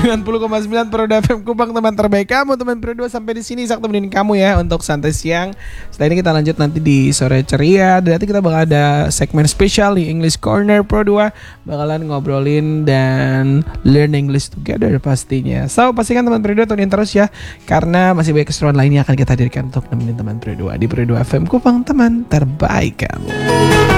90,9 Pro FM Kupang, teman terbaik kamu, teman Pro 2. Sampai di sini Isak temenin kamu ya untuk santai siang. Setelah ini kita lanjut nanti di sore ceria. Dan nanti kita bakal ada segmen spesial di English Corner Pro 2. Bakalan ngobrolin dan learn English together pastinya. So pastikan teman Pro 2 tunin terus ya, karena masih banyak keseruan lainnya akan kita hadirkan untuk nemenin teman Pro 2 di Pro 2 FM Kupang, teman terbaik kamu.